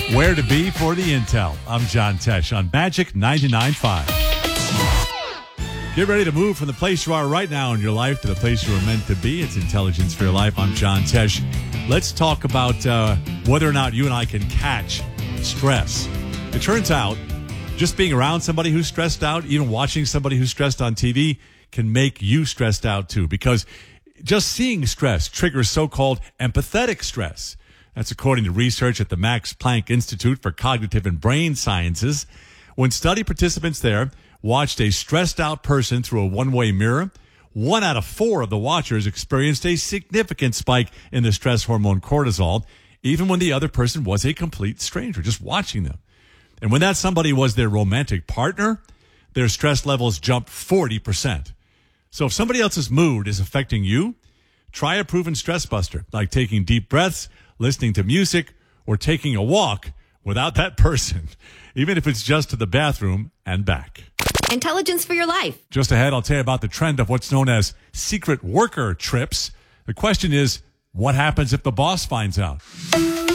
Where to be for the intel. I'm John Tesh on Magic 99.5. Get ready to move from the place you are right now in your life to the place you were meant to be. It's Intelligence for Your Life. I'm John Tesh. Let's talk about whether or not you and I can catch stress. It turns out just being around somebody who's stressed out, even watching somebody who's stressed on TV, can make you stressed out too, because just seeing stress triggers so-called empathetic stress. That's according to research at the Max Planck Institute for Cognitive and Brain Sciences. When study participants there watched a stressed out person through a one-way mirror, 1 out of 4 of the watchers experienced a significant spike in the stress hormone cortisol, even when the other person was a complete stranger, just watching them. And when that somebody was their romantic partner, their stress levels jumped 40%. So if somebody else's mood is affecting you, try a proven stress buster, like taking deep breaths, listening to music, or taking a walk without that person, even if it's just to the bathroom and back. Intelligence for Your Life. Just ahead, I'll tell you about the trend of what's known as secret worker trips. The question is, what happens if the boss finds out?